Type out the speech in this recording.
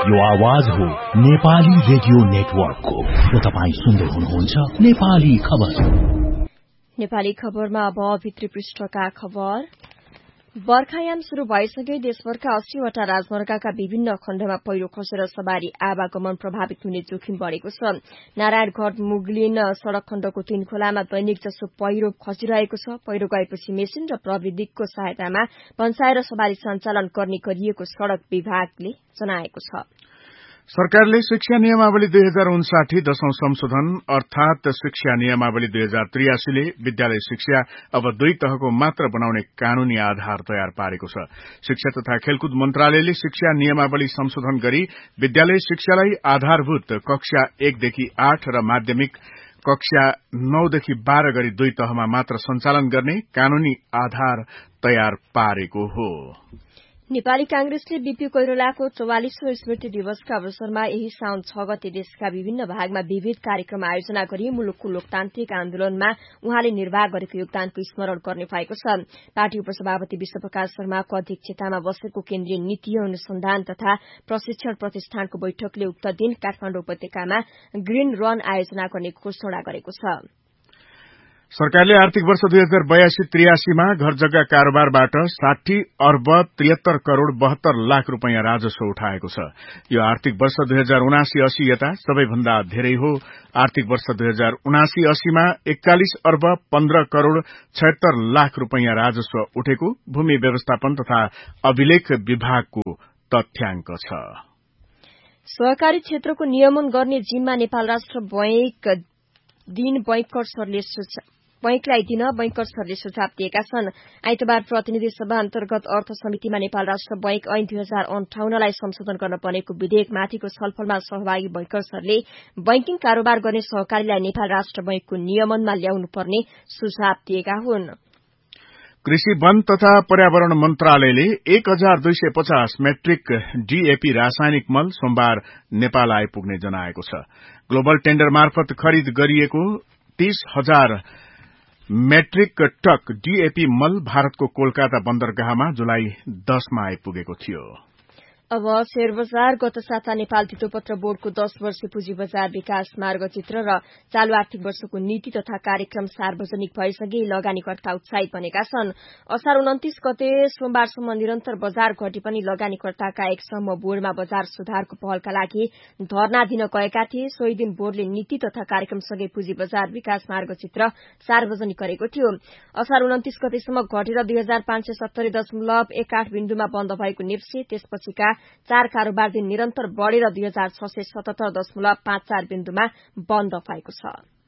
यो आवाज हो नेपाली रेडियो नेटवर्कको र तपाईं सुन्दै हुनुहुन्छ नेपाली खबर। नेपाली खबरमा अब भित्री पृष्ठका खबर। बर्खायाम शुरू भएसँगै देशभरका 80वटा राजमार्गका विभिन्न खण्डमा पहिरो खसेर सवारी आवागमन प्रभावित हुने जोखिम बढ़ेको छ। नारायणगढ़ मुगलिन सड़क खण्डको 3 खोलामा दैनिक जसो पहिरो खसिरहेको छ। पहिरो गएपछि मेसिन र प्रविधिको सहायतामा पन्साएर सवारी सञ्चालन गर्ने गरिएको सड़क विभागले जनाएको छ। सरकारले शिक्षा नियमावली 2059 10औं संशोधन अर्थात शिक्षा नियमावली 2083 ले विद्यालय शिक्षा अब 2 तहको मात्र बनाउने कानूनी आधार तयार पारेको छ। शिक्षा तथा खेलकुद मन्त्रालयले शिक्षा नियमावली संशोधन गरी विद्यालय शिक्षालाई आधारभूत कक्षा 1 देखि 8 र माध्यमिक कक्षा 9 देखि 12 गरी 2 तहमा मात्र सञ्चालन गर्ने कानूनी आधार तयार पारेको हो। नेपाली कांग्रेसले बीपी कोइरालाको 44औं स्मृति दिवसका अवसरमा यही साउन 6 गते देशका विभिन्न भागमा विविध कार्यक्रम आयोजना गरी मुलुकको लोकतान्त्रिक आन्दोलनमा उहाँले निर्वाह गरेको योगदानको स्मरण गर्ने भएको छ। पार्टी उपसभापति विश्वप्रकाश शर्माको अध्यक्षतामा बसेको केन्द्रीय नीति अनुसन्धान तथा प्रशिक्षण प्रतिष्ठानको बैठकले उक्त दिन काठमाडौँ उपत्यकामा ग्रीन रन आयोजना गर्ने घोषणा गरेको छ। सरकारले आर्थिक वर्ष 2082-83 मा घर जग्गा कारोबारबाट 60 अर्ब 73 करोड़ 72 लाख रुपैयाँ राजस्व उठाएको छ। यो आर्थिक वर्ष 2079-80 यता सबैभन्दा धेरै हो। आर्थिक वर्ष 2079-80 मा 41 अर्ब 15 करोड़ 76 लाख रुपैयाँ राजस्व उठेको भूमि व्यवस्थापन तथा अभिलेख विभागको तथ्याङ्क छ। सहकारी क्षेत्रको नियमन गर्ने जिम्मा नेपाल राष्ट्र बैंकलाई दिन बैंकर सरले सुझाव दिएका छन्। आइतबार प्रतिनिधि सभा अन्तर्गत अर्थ समितिमा नेपाल राष्ट्र बैंक ऐन 2058 लाई संशोधन गर्न पर्नेको विधेयकमाथिको छलफलमा सहभागी बैंकर सरले बैंकिङ कारोबार गर्ने सहकारीलाई नेपाल राष्ट्र बैंकको नियमनमा ल्याउनु पर्ने सुझाव दिएका हुन्। कृषि वन तथा पर्यावरण मन्त्रालयले 1250 मेट्रिक डीएपी रासायनिक मल सोमबार नेपाल आइपुग्ने जनाएको छ। ग्लोबल टेन्डर मार्फत खरिद गरिएको 30,000 मेट्रिक टक डीएपी मल भारतको कोलकाता बन्दरगाहमा जुलाई 10 मा आइपुगेको थियो। अब शेयर बजार गत साता नेपाल धितोपत्र बोर्डको 10 वर्षीय पुँजी बजार विकास मार्गचित्र र चालू आर्थिक वर्षको नीति तथा कार्यक्रम सार्वजनिक भएसँगै लगानीकर्ता उत्साहित बनेका छन्। असार 29 गते सोमबारसम्म निरन्तर बजार घटे पनि लगानीकर्ताका एक समूह बोर्डमा बजार सुधारको पहलका लागि धरना दिन गएका थिए। सोही दिन बोर्डले नीति तथा कार्यक्रमसँगै पुँजी बजार विकास मार्गचित्र सार्वजनिक गरेको थियो। असार 29 गतेसम्म घटेर 2570.18 बिन्दुमा बन्द भएको नेप्से त्यसपछिका 4 कारोबार दिन निरन्तर बढ़ेर 2677.54 बिन्दुमा बन्द भएको छ।